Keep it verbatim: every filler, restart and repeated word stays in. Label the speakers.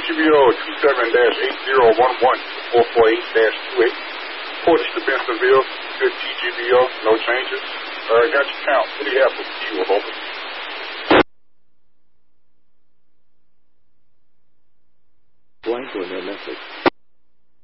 Speaker 1: G B O two seven eight zero one one four four eight two eight. Portage to Bensenville, good T G B O, no changes. Uh, got your count. What do you have for T O open?
Speaker 2: Blank on their message.